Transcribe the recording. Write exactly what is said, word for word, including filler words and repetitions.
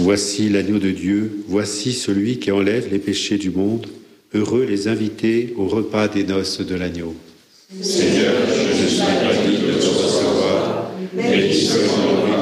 Voici l'agneau de Dieu, voici celui qui enlève les péchés du monde. Heureux les invités au repas des noces de l'agneau. Seigneur, je ne suis pas digne de te recevoir, mais dis seulement une